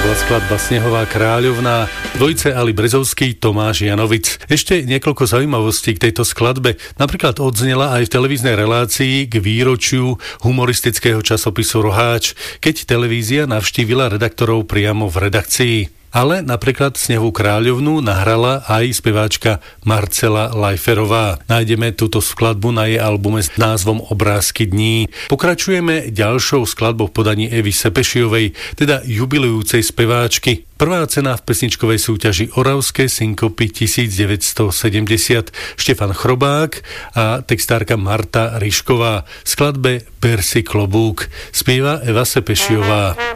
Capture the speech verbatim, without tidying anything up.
bola skladba Snehová kráľovná, dvojice Ali Brezovský, Tomáš Janovic. Ešte niekoľko zaujímavostí k tejto skladbe. Napríklad odznela aj v televíznej relácii k výročiu humoristického časopisu Roháč, keď televízia navštívila redaktorov priamo v redakcii. Ale napríklad Snehovú kráľovnú nahrala aj speváčka Marcela Lajferová. Nájdeme túto skladbu na jej albume s názvom Obrázky dní. Pokračujeme ďalšou skladbou v podaní Evy Sepešiovej, teda jubilujúcej speváčky. Prvá cena v pesničkovej súťaži Oravské synkopy devätnásťsedemdesiat Štefan Chrobák a textárka Marta Ryšková. V skladbe Ber si klobúk spieva Eva Sepešiová.